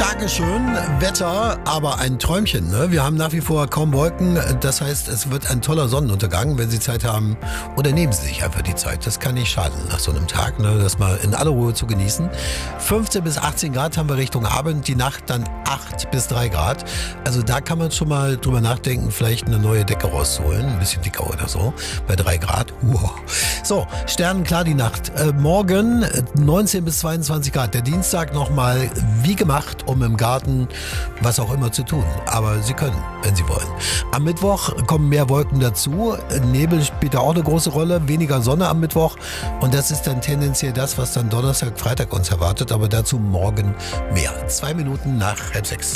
Dankeschön. Wetter, aber ein Träumchen. Ne? Wir haben nach wie vor kaum Wolken. Das heißt, es wird ein toller Sonnenuntergang, wenn Sie Zeit haben. Oder nehmen Sie sich einfach die Zeit. Das kann nicht schaden nach so einem Tag, ne? Das mal in aller Ruhe zu genießen. 15 bis 18 Grad haben wir Richtung Abend. Die Nacht dann 8 bis 3 Grad. Also da kann man schon mal drüber nachdenken, vielleicht eine neue Decke rauszuholen. Ein bisschen dicker oder so. Bei 3 Grad. Wow. So, sternenklar die Nacht. Morgen 19 bis 22 Grad. Der Dienstag nochmal wie gemacht, um im Garten was auch immer zu tun. Aber Sie können, wenn Sie wollen. Am Mittwoch kommen mehr Wolken dazu. Nebel spielt da auch eine große Rolle. Weniger Sonne am Mittwoch. Und das ist dann tendenziell das, was dann Donnerstag, Freitag uns erwartet. Aber dazu morgen mehr. 2 Minuten nach 5:30.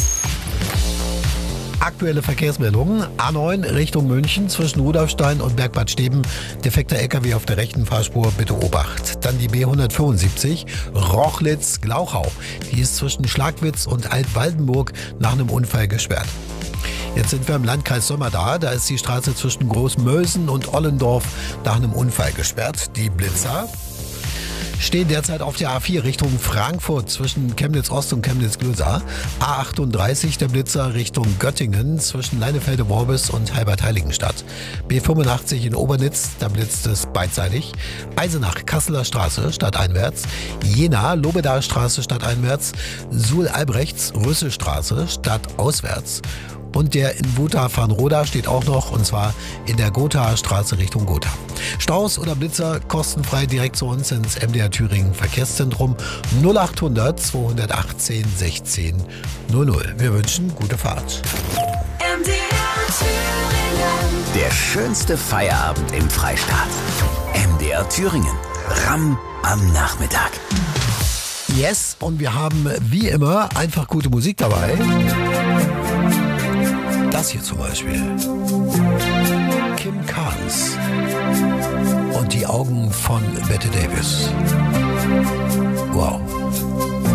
Aktuelle Verkehrsmeldungen. A9 Richtung München zwischen Rudolfstein und Bergbad Steben. Defekter LKW auf der rechten Fahrspur, bitte Obacht. Dann die B175 Rochlitz-Glauchau. Die ist zwischen Schlagwitz und Altwaldenburg nach einem Unfall gesperrt. Jetzt sind wir im Landkreis Sömmerda. Da ist die Straße zwischen Großmölsen und Ollendorf nach einem Unfall gesperrt. Die Blitzer stehen derzeit auf der A4 Richtung Frankfurt zwischen Chemnitz-Ost und Chemnitz-Glösa. A38 der Blitzer Richtung Göttingen zwischen Leinefelde-Worbis und Halbert-Heiligenstadt. B85 in Obernitz, da blitzt es beidseitig. Eisenach, Kasseler Straße, stadteinwärts. Jena, Lobedaer Straße, stadteinwärts. Suhl-Albrechts, Rüsselstraße, stadtauswärts. Und der in Wutha-Farnroda steht auch noch, und zwar in der Gothaer Straße Richtung Gotha. Staus oder Blitzer kostenfrei direkt zu uns ins MDR Thüringen Verkehrszentrum 0800 218 16 00. Wir wünschen gute Fahrt. MDR Thüringen. Der schönste Feierabend im Freistaat. MDR Thüringen. Ramm am Nachmittag. Yes, und wir haben wie immer einfach gute Musik dabei. Das hier zum Beispiel. Kim Carnes. Und die Augen von Bette Davis. Wow.